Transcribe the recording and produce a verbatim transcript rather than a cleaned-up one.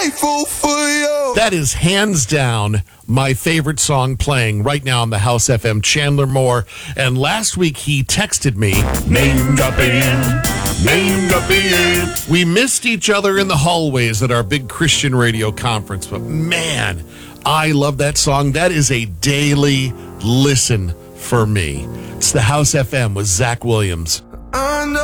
grateful for you. That is hands down my favorite song playing right now on the House F M, Chandler Moore. And last week he texted me, Named up in, named up in. we missed each other in the hallways at our big Christian radio conference, but man, I love that song. That is a daily listen for me. It's the House F M with Zach Williams. I know